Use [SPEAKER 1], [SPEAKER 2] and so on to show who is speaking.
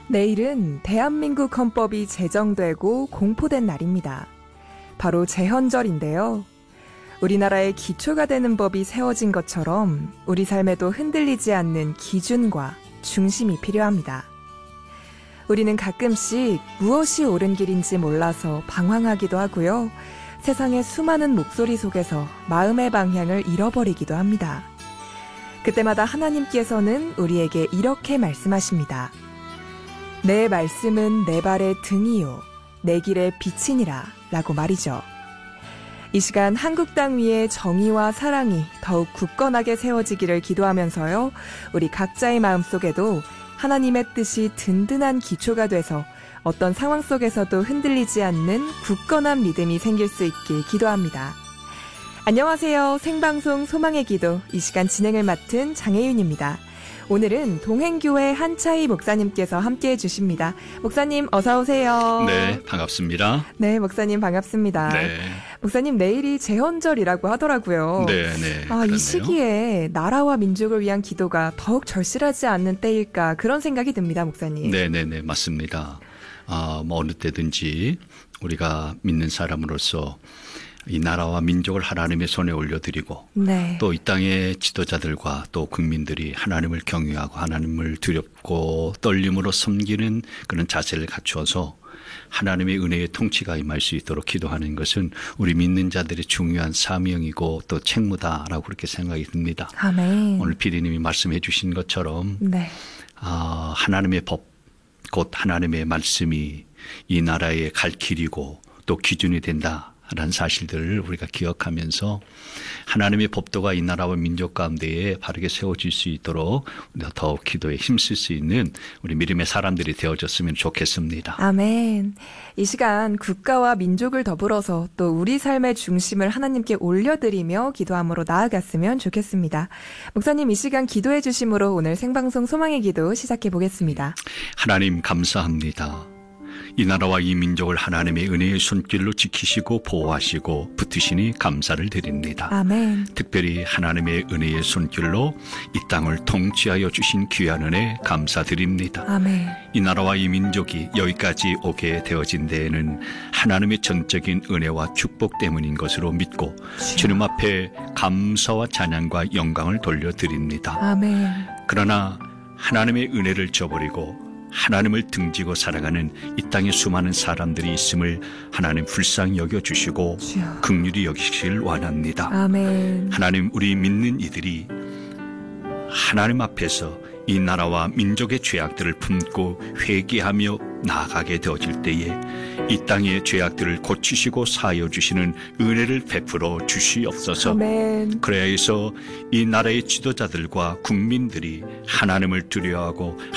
[SPEAKER 1] 내일은 대한민국 헌법이 제정되고 공포된 날입니다. 바로 제헌절인데요. 우리나라의 기초가 되는 법이 세워진 것처럼 우리 삶에도 흔들리지 않는 기준과 중심이 필요합니다. 우리는 가끔씩 무엇이 옳은 길인지 몰라서 방황하기도 하고요. 세상의 수많은 목소리 속에서 마음의 방향을 잃어버리기도 합니다. 그때마다 하나님께서는 우리에게 이렇게 말씀하십니다. 내 말씀은 내 발의 등이요 내 길의 빛이니라 라고 말이죠. 이 시간 한국 땅 위에 정의와 사랑이 더욱 굳건하게 세워지기를 기도하면서요. 우리 각자의 마음속에도 하나님의 뜻이 든든한 기초가 돼서 어떤 상황 속에서도 흔들리지 않는 굳건한 믿음이 생길 수 있길 기도합니다. 안녕하세요. 생방송 소망의 기도, 이 시간 진행을 맡은 장혜윤입니다. 오늘은 동행교회 한차희 목사님께서 함께해 주십니다. 목사님 어서 오세요.
[SPEAKER 2] 네, 반갑습니다.
[SPEAKER 1] 네, 목사님 반갑습니다.
[SPEAKER 2] 네.
[SPEAKER 1] 목사님 내일이 제헌절이라고 하더라고요.
[SPEAKER 2] 네.
[SPEAKER 1] 이 시기에 나라와 민족을 위한 기도가 더욱 절실하지 않는 때일까 그런 생각이 듭니다, 목사님.
[SPEAKER 2] 네, 맞습니다. 어느 때든지 우리가 믿는 사람으로서 이 나라와 민족을 하나님의 손에 올려드리고 또 이 땅의 지도자들과 또 국민들이 하나님을 경외하고 하나님을 두렵고 떨림으로 섬기는 그런 자세를 갖추어서 하나님의 은혜의 통치가 임할 수 있도록 기도하는 것은 우리 믿는 자들의 중요한 사명이고 또 책무다라고 그렇게 생각이 듭니다.
[SPEAKER 1] 아멘.
[SPEAKER 2] 오늘 PD님이 말씀해 주신 것처럼 하나님의 법, 곧 하나님의 말씀이 이 나라의 갈 길이고 또 기준이 된다. 라는 사실들을 우리가 기억하면서 하나님의 법도가 이 나라와 민족 가운데에 바르게 세워질 수 있도록 더욱 기도에 힘쓸 수 있는 우리 믿음의 사람들이 되어졌으면 좋겠습니다.
[SPEAKER 1] 아멘. 이 시간 국가와 민족을 더불어서 또 우리 삶의 중심을 하나님께 올려드리며 기도함으로 나아갔으면 좋겠습니다. 목사님 이 시간 기도해 주심으로 오늘 생방송 소망의 기도 시작해 보겠습니다.
[SPEAKER 2] 하나님 감사합니다. 이 나라와 이 민족을 하나님의 은혜의 손길로 지키시고 보호하시고 붙으시니 감사를 드립니다.
[SPEAKER 1] 아멘.
[SPEAKER 2] 특별히 하나님의 은혜의 손길로 이 땅을 통치하여 주신 귀한 은혜 감사드립니다.
[SPEAKER 1] 아멘.
[SPEAKER 2] 이 나라와 이 민족이 여기까지 오게 되어진 데에는 하나님의 전적인 은혜와 축복 때문인 것으로 믿고 주님 앞에 감사와 찬양과 영광을 돌려드립니다.
[SPEAKER 1] 아멘.
[SPEAKER 2] 그러나 하나님의 은혜를 저버리고 하나님을 등지고 살아가는 이 땅에 수많은 사람들이 있음을 하나님 불쌍히 여겨주시고 긍휼히 여기시길 원합니다.
[SPEAKER 1] 아멘.
[SPEAKER 2] 하나님 우리 믿는 이들이 하나님 앞에서 이 나라와 민족의 죄악들을 품고 회개하며 나아가게 되어질 때에 이 땅의 죄악들을 고치시고 사하여 주시는 은혜를 베풀어 주시옵소서.
[SPEAKER 1] 아멘.
[SPEAKER 2] 그래야 해서 이 나라의 지도자들과 국민들이 하나님을 두려워하고